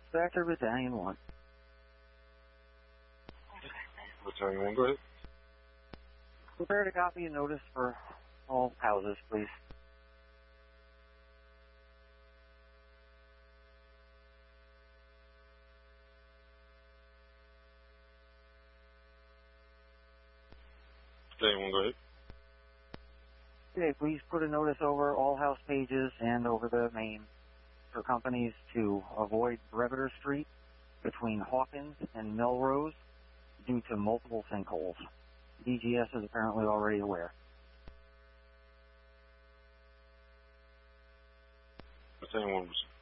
Factor Battalion 1. Battalion 1, go ahead. Prepare to copy a notice for all houses, please. Battalion 1, go ahead. Okay, please put a notice over all house pages and over the main for companies to avoid Breveter Street between Hawkins and Melrose due to multiple sinkholes. DGS is apparently already aware. Battalion 1,